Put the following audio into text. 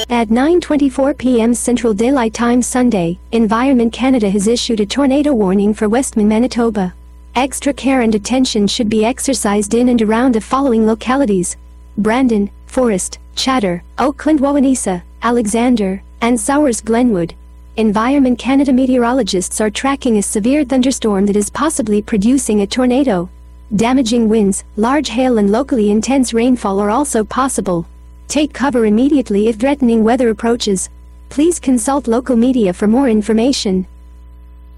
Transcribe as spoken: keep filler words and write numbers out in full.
At nine twenty-four p m Central Daylight Time Sunday, Environment Canada has issued a tornado warning for Westman, Manitoba. Extra care and attention should be exercised in and around the following localities: Brandon, Forest, Chatter, Oakland, Wawanesa, Alexander, and Sowers Glenwood. Environment Canada meteorologists are tracking a severe thunderstorm that is possibly producing a tornado. Damaging winds, large hail and locally intense rainfall are also possible. Take cover immediately if threatening weather approaches. Please consult local media for more information.